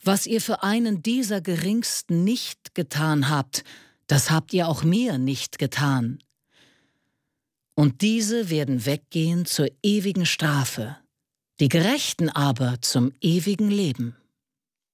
Was ihr für einen dieser Geringsten nicht getan habt, das habt ihr auch mir nicht getan. Und diese werden weggehen zur ewigen Strafe, die Gerechten aber zum ewigen Leben.